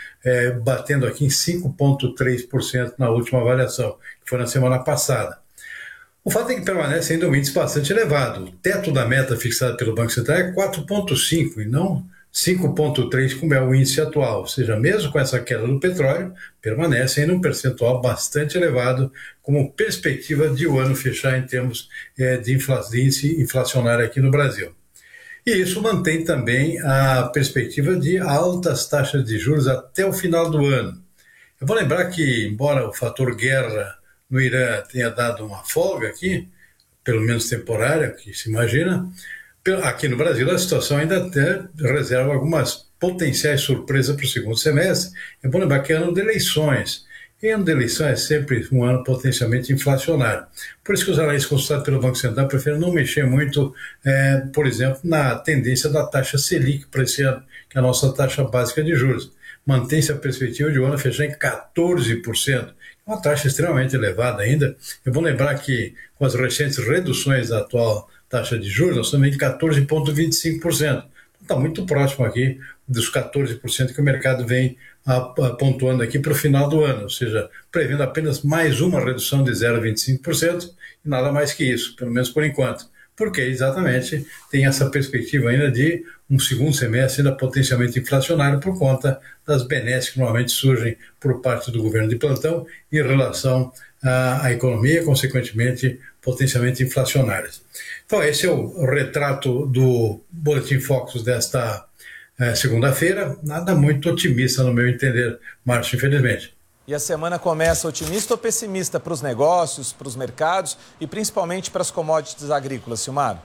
batendo aqui em 5,3% na última avaliação, que foi na semana passada. O fato é que permanece ainda um índice bastante elevado. O teto da meta fixada pelo Banco Central é 4,5 e não 5,3 como é o índice atual. Ou seja, mesmo com essa queda do petróleo, permanece ainda um percentual bastante elevado como perspectiva de o ano fechar em termos de índice inflacionário aqui no Brasil. E isso mantém também a perspectiva de altas taxas de juros até o final do ano. Eu vou lembrar que, embora o fator guerra no Irã tenha dado uma folga aqui, pelo menos temporária, que se imagina, aqui no Brasil a situação ainda até reserva algumas potenciais surpresas para o segundo semestre. É bom lembrar que é ano de eleições. E ano de eleição é sempre um ano potencialmente inflacionário. Por isso que os analistas consultados pelo Banco Central preferem não mexer muito, por exemplo, na tendência da taxa Selic para esse ano, que é a nossa taxa básica de juros. Mantém-se a perspectiva de o ano fechar em 14%. É uma taxa extremamente elevada ainda. É bom lembrar que com as recentes reduções da atual taxa de juros, nós estamos em 14,25%. Está muito próximo aqui dos 14% que o mercado vem pontuando aqui para o final do ano, ou seja, prevendo apenas mais uma redução de 0,25% e nada mais que isso, pelo menos por enquanto. Porque exatamente tem essa perspectiva ainda de um segundo semestre ainda potencialmente inflacionário por conta das benesses que normalmente surgem por parte do governo de plantão em relação à economia, consequentemente potencialmente inflacionárias. Então esse é o retrato do Boletim Focus desta segunda-feira, nada muito otimista no meu entender, Márcio, infelizmente. E a semana começa otimista ou pessimista para os negócios, para os mercados e principalmente para as commodities agrícolas, Silmar?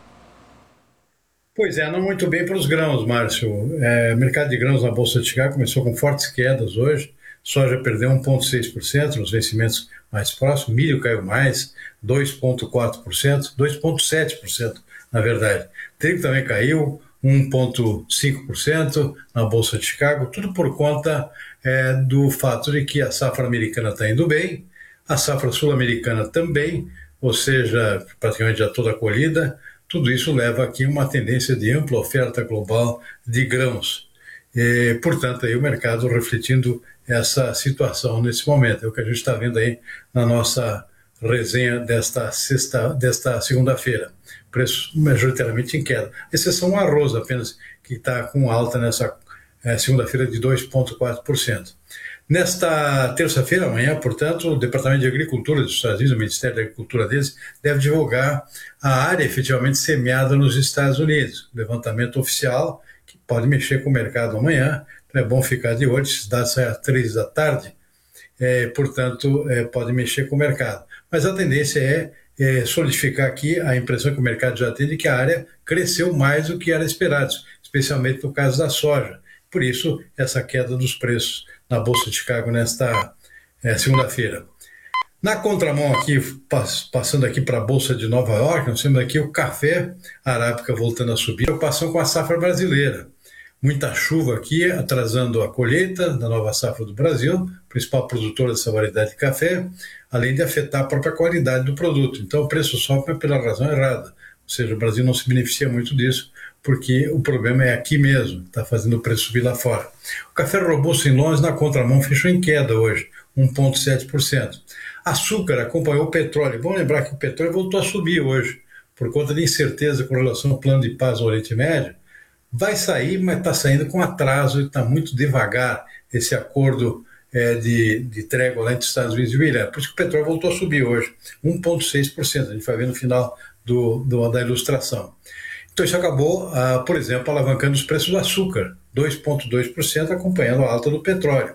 Pois é, não muito bem para os grãos, Márcio. O mercado de grãos na Bolsa de Chicago começou com fortes quedas hoje. Soja perdeu 1,6% nos vencimentos mais próximos, milho caiu mais, 2,4%, 2,7% na verdade. Trigo também caiu, 1,5% na Bolsa de Chicago, tudo por conta do fato de que a safra americana está indo bem, a safra sul-americana também, ou seja, praticamente já toda colhida. Tudo isso leva aqui uma tendência de ampla oferta global de grãos. E, portanto, aí o mercado refletindo essa situação nesse momento. É o que a gente está vendo aí na nossa resenha desta segunda-feira. Preços majoritariamente em queda. Exceção o arroz apenas, que está com alta nessa segunda-feira de 2,4%. Nesta terça-feira, amanhã, portanto, o Departamento de Agricultura dos Estados Unidos, o Ministério da Agricultura deles, deve divulgar a área efetivamente semeada nos Estados Unidos. Levantamento oficial, que pode mexer com o mercado amanhã. Então é bom ficar de olho, esses dados saem às 3 da tarde, portanto, pode mexer com o mercado. Mas a tendência é solidificar aqui a impressão que o mercado já tem de que a área cresceu mais do que era esperado, especialmente no caso da soja. Por isso, essa queda dos preços na Bolsa de Chicago nesta segunda-feira. Na contramão aqui, passando aqui para a Bolsa de Nova York, nós temos aqui o café arábica voltando a subir, preocupação com a safra brasileira. Muita chuva aqui, atrasando a colheita da nova safra do Brasil, principal produtor dessa variedade de café, além de afetar a própria qualidade do produto. Então o preço sobe pela razão errada. Ou seja, o Brasil não se beneficia muito disso, porque o problema é aqui mesmo, está fazendo o preço subir lá fora. O café robusto em Londres, na contramão, fechou em queda hoje, 1,7%. Açúcar acompanhou o petróleo. Vamos lembrar que o petróleo voltou a subir hoje, por conta de incerteza com relação ao plano de paz no Oriente Médio. Vai sair, mas está saindo com atraso e está muito devagar esse acordo de trégua lá entre os Estados Unidos e o Irã. Por isso que o petróleo voltou a subir hoje, 1,6%. A gente vai ver no final da ilustração. Então isso acabou, por exemplo, alavancando os preços do açúcar, 2,2%, acompanhando a alta do petróleo.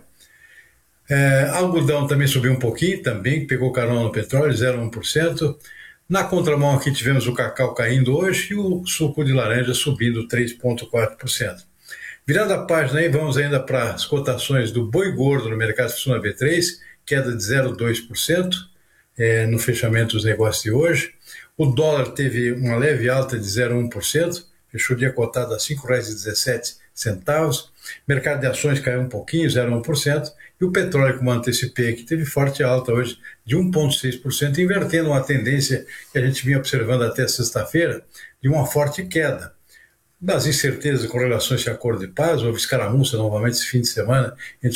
Algodão também subiu um pouquinho, também pegou carona no petróleo, 0,1%. Na contramão aqui tivemos o cacau caindo hoje e o suco de laranja subindo 3,4%. Virando a página aí, vamos ainda para as cotações do boi gordo no mercado funciona B3, queda de 0,2% no fechamento dos negócios de hoje. O dólar teve uma leve alta de 0,1%, fechou o dia cotado a R$ 5,17. Mercado de ações caiu um pouquinho, 0,1%, e o petróleo, como antecipei aqui, teve forte alta hoje de 1,6%, invertendo uma tendência que a gente vinha observando até sexta-feira, de uma forte queda. Das incertezas com relação a esse acordo de paz, houve escaramuça novamente esse fim de semana entre